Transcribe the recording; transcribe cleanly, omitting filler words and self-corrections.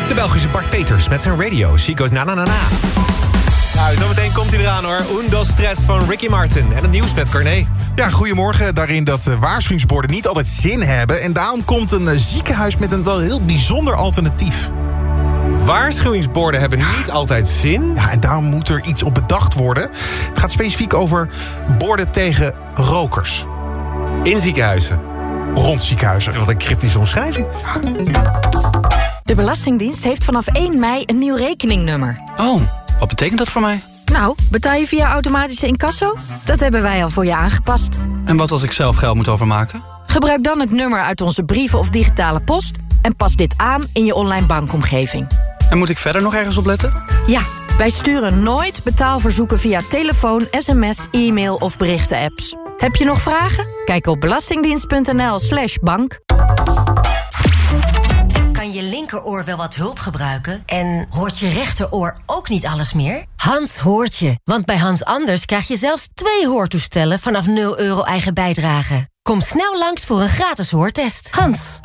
De Belgische Bart Peters met zijn radio. She goes na na na na. Nou, zometeen komt hij eraan hoor. Undo Stress van Ricky Martin. En het nieuws met Corné. Ja, goedemorgen. Daarin dat waarschuwingsborden niet altijd zin hebben. En daarom komt een ziekenhuis met een wel heel bijzonder alternatief. Waarschuwingsborden hebben niet altijd zin. Ja, en daarom moet er iets op bedacht worden. Het gaat specifiek over borden tegen rokers. In ziekenhuizen. Rond ziekenhuizen. Wat een cryptische omschrijving. De Belastingdienst heeft vanaf 1 mei een nieuw rekeningnummer. Oh, wat betekent dat voor mij? Nou, betaal je via automatische incasso? Dat hebben wij al voor je aangepast. En wat als ik zelf geld moet overmaken? Gebruik dan het nummer uit onze brieven of digitale post en pas dit aan in je online bankomgeving. En moet ik verder nog ergens op letten? Ja, wij sturen nooit betaalverzoeken via telefoon, sms, e-mail of berichten-apps. Heb je nog vragen? Kijk op belastingdienst.nl/bank. Kan je linkeroor wel wat hulp gebruiken? En hoort je rechteroor ook niet alles meer? Hans hoort je, want bij Hans Anders krijg je zelfs 2 hoortoestellen vanaf €0 eigen bijdrage. Kom snel langs voor een gratis hoortest. Hans.